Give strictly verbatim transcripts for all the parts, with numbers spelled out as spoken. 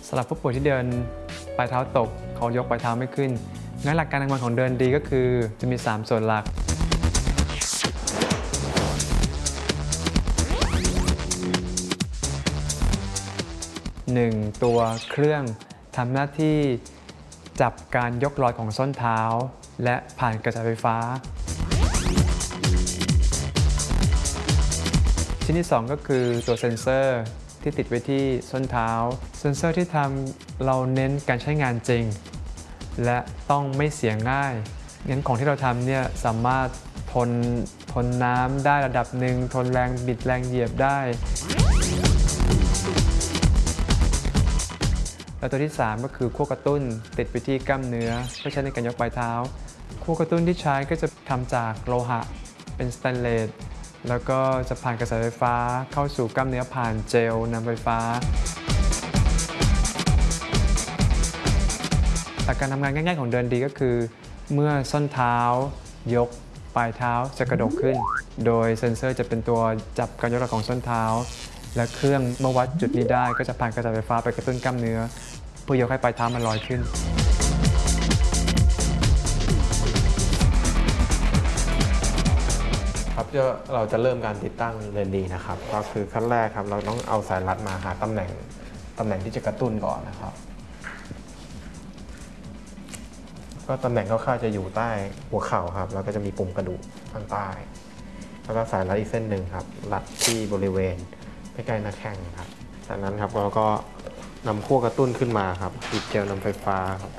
สำหรับผู้ป่วยที่เดินปลายเท้าตกเขายกปลายเท้าไม่ขึ้นงั้นหลักการทำงานของเดินดีก็คือจะมีสามส่วนหลักหนึ่งตัวเครื่องทำหน้าที่จับการยกลอยของส้นเท้าและผ่านกระแสไฟฟ้าชิ้นที่สองก็คือตัวเซ็นเซอร์ที่ติดไว้ที่ส้นเท้าเซ็นเซอร์ที่ทำเราเน้นการใช้งานจริงและต้องไม่เสียง่ายงั้นของที่เราทำเนี่ยสามารถทนทนน้ำได้ระดับหนึ่งทนแรงบิดแรงเหยียบได้แล้วตัวที่สามก็คือขั้วกระตุ้นติดไปที่กล้ามเนื้อเพื่อใช้ในการยกปลายเท้าขั้วกระตุ้นที่ใช้ก็จะทำจากโลหะเป็นสแตนเลสแล้วก็จะผ่านกระแสไฟฟ้าเข้าสู่กล้ามเนื้อผ่านเจลนำไฟฟ้าหลักการทำงานง่ายๆของเดินดีก็คือเมื่อส้นเท้ายกปลายเท้าจะกระดกขึ้นโดยเซ็นเซอร์จะเป็นตัวจับการยกของส้นเท้าและเครื่องเมื่อวัดจุดนี้ได้ก็จะผ่านกระแสไฟฟ้าไปกระตุ้นกล้ามเนื้อเพื่อยกให้ปลายเท้ามันลอยขึ้นครับเราจะเริ่มการติดตั้งเดินดีนะครับก็คือขั้นแรกครับเราต้องเอาสายรัดมาหาตำแหน่งตำแหน่งที่จะกระตุ้นก่อนนะครับก็ตำแหน่งคร่าวๆจะอยู่ใต้หัวเข่าครับแล้วก็จะมีปุ่มกระดูกทางใต้แล้วก็สายรัดอีกเส้นหนึ่งครับรัดที่บริเวณใกล้ๆหน้าแข้งครับจากนั้นครับเราก็นำขั้วกระตุ้นขึ้นมาครับติดเจลนำไฟฟ้าครับ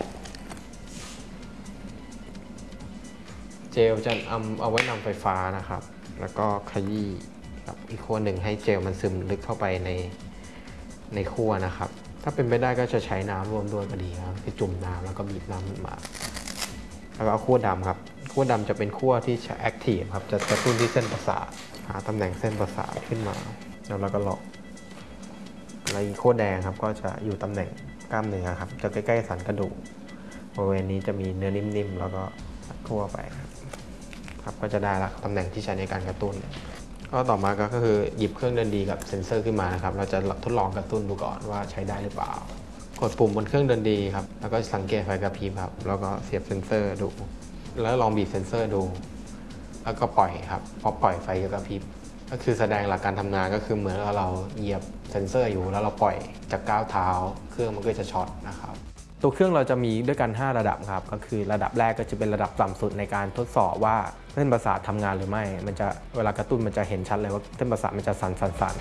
เจลจะเอาเอาไว้นำไฟฟ้านะครับแล้วก็ขยี้กับอีกขั้วหนึ่งให้เจลมันซึมลึกเข้าไปในในขั้วนะครับถ้าเป็นไปได้ก็จะใช้น้ำร่วมด้วยก็ดีครับคือจุ่มน้ำแล้วก็บีบน้ำมาแล้วก็เอาขั้วดำครับขั้วดำจะเป็นขั้วที่แอคทีฟครับจะกระตุ้นที่เส้นประสาทหาตำแหน่งเส้นประสาทขึ้นมาแล้วเราก็ล็อกแล้วอีกขั้วแดงครับก็จะอยู่ตำแหน่งกล้ามเนื้อครับจะใกล้ๆสันกระดูกบริเวณนี้จะมีเนื้อนิ่มๆแล้วก็ขั้วไปครับก็จะได้ละตำแหน่งที่ใช้ในการกระตุ้นก็ต่อมาก็คือหยิบเครื่องเดินดีกับเซ็นเซอร์ขึ้นมานะครับเราจะทดลองกระตุ้นดูก่อนว่าใช้ได้หรือเปล่ากดปุ่มบนเครื่องเดินดีครับแล้วก็สังเกตไฟกระพริบครับแล้วก็เสียบเซ็นเซอร์ดูแล้วลองบีบเซ็นเซอร์ดูแล้วก็ปล่อยครับพอปล่อยไฟกระพริบก็คือแสดงหลักการทำงานก็คือเหมือนเราเหยียบเซ็นเซอร์อยู่แล้วเราปล่อยจากก้าวเท้าเครื่องมันก็จะช็อตนะครับตัวเครื่องเราจะมีด้วยกันห้าระดับครับก็คือระดับแรกก็จะเป็นระดับต่ำสุดในการทดสอบว่าเส้นประสาททำงานหรือไม่มันจะเวลากระตุ้นมันจะเห็นชัดเลยว่าเส้นประสาทมันจะสั่นสั่นสั่น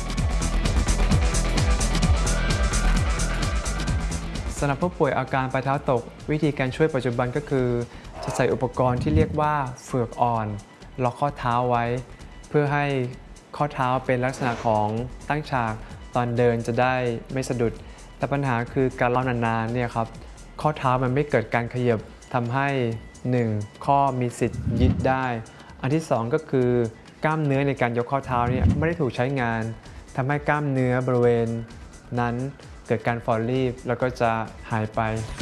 สำหรับผู้ป่วยอาการปลายเท้าตกวิธีการช่วยปัจจุบันก็คือจะใส่อุปกรณ์ที่เรียกว่าเฟือกอ่อนล็อกข้อเท้าไว้เพื่อให้ข้อเท้าเป็นลักษณะของตั้งฉากตอนเดินจะได้ไม่สะดุดแต่ปัญหาคือการล็อกนานๆเนี่ยครับข้อเท้ามันไม่เกิดการขยับทำให้หนึ่งข้อมีสิทธิ์ยึดได้อันที่สองก็คือกล้ามเนื้อในการยกข้อเท้าเนี่ยไม่ได้ถูกใช้งานทำให้กล้ามเนื้อบริเวณนั้นเกิดการฝ่อรีบแล้วก็จะหายไป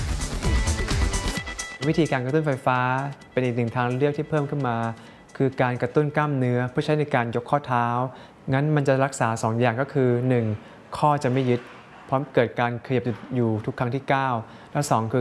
วิธีการกระตุ้นไฟฟ้าเป็นอีกหนึ่งทางเลือกที่เพิ่มขึ้นมาคือการกระตุ้นกล้ามเนื้อเพื่อใช้ในการยกข้อเท้างั้นมันจะรักษาสองอย่างก็คือหนึ่งข้อจะไม่ยึดพร้อมเกิดการขยับอยู่ทุกครั้งที่ก้าวและสองคือ